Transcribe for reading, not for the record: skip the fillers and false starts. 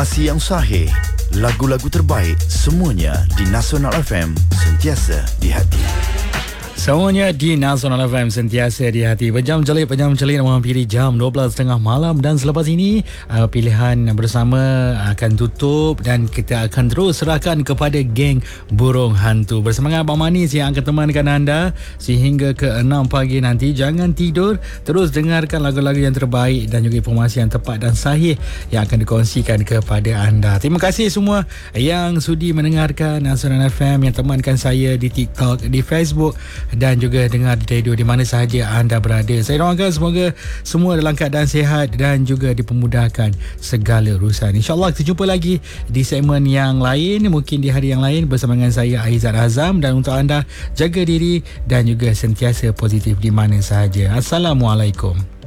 Informasi yang sahih, lagu-lagu terbaik, semuanya di Nasional FM, sentiasa di hati. Semuanya di Nasional FM, sentiasa di hati. Pejam celik menghampiri jam 12.30 malam, dan selepas ini pilihan bersama akan tutup dan kita akan terus serahkan kepada geng Burung Hantu bersama Abang Manis yang akan temankan anda sehingga ke 6 pagi nanti. Jangan tidur, terus dengarkan lagu-lagu yang terbaik dan juga informasi yang tepat dan sahih yang akan dikongsikan kepada anda. Terima kasih semua yang sudi mendengarkan Nasional FM, yang temankan saya di TikTok, di Facebook dan juga dengar di radio di mana sahaja anda berada. Saya doakan semoga semua dalam keadaan sihat dan juga dipermudahkan segala urusan. InsyaAllah kita jumpa lagi di segmen yang lain, mungkin di hari yang lain bersama dengan saya Aizat Azam. Dan untuk anda, jaga diri dan juga sentiasa positif di mana sahaja. Assalamualaikum.